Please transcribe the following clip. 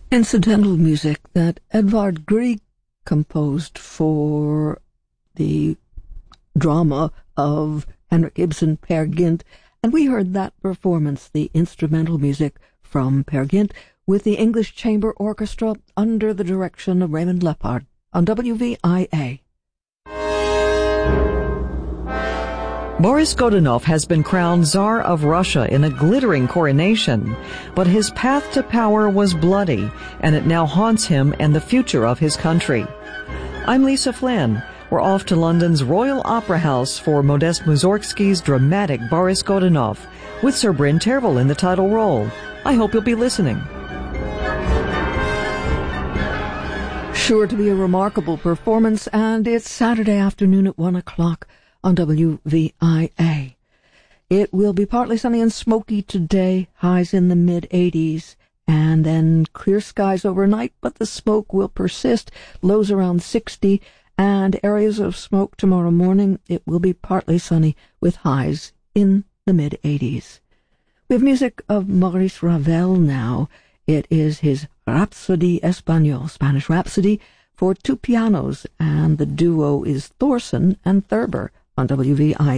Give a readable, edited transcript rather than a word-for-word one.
Incidental music that Edvard Grieg composed for the drama of Henrik Ibsen, Peer Gynt, and we heard that performance, the instrumental music from Peer Gynt, with the English Chamber Orchestra under the direction of Raymond Lepard on WVIA. Boris Godunov has been crowned Tsar of Russia in a glittering coronation, but his path to power was bloody, and it now haunts him and the future of his country. I'm Lisa Flynn. We're off to London's Royal Opera House for Modest Mussorgsky's dramatic Boris Godunov, with Sir Bryn Tervel in the title role. I hope you'll be listening. Sure to be a remarkable performance, and it's Saturday afternoon at 1 o'clock on WVIA. It will be partly sunny and smoky today, highs in the mid-80s, and then clear skies overnight, but the smoke will persist, lows around 60, and areas of smoke tomorrow morning. It will be partly sunny with highs in the mid-80s. We have music of Maurice Ravel now. It is his Rhapsodie Espagnole, Spanish Rhapsody, for two pianos, and the duo is Thorson and Thurber on WVIA.